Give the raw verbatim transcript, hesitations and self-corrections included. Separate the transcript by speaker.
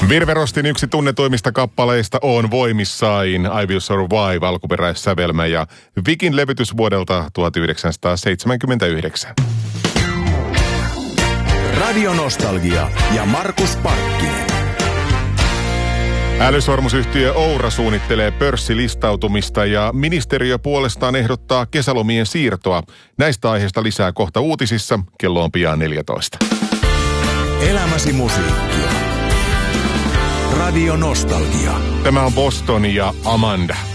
Speaker 1: Virverostin yksi tunnetuimmista kappaleista on Voimissain, I Will Survive, alkuperäissävelmä ja Vikin levytys vuodelta tuhatyhdeksänsataaseitsemänkymmentäyhdeksän.
Speaker 2: Radio Nostalgia ja Markus Parkkinen.
Speaker 1: Älysormusyhtiö Oura suunnittelee pörssilistautumista ja ministeriö puolestaan ehdottaa kesälomien siirtoa. Näistä aiheista lisää kohta uutisissa. Kello on pian neljätoista.
Speaker 2: Elämäsi musiikkia. Radio Nostalgia.
Speaker 1: Tämä on Boston ja Amanda.